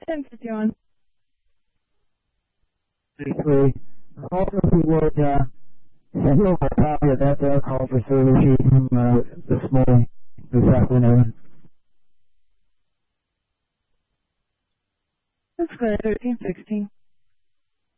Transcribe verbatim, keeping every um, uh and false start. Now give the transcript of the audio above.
ten fifty-one. Basically, also if we would, uh, send over a copy of that uh, call for service sheet from, uh, this morning, this afternoon. That's good, thirteen sixteen.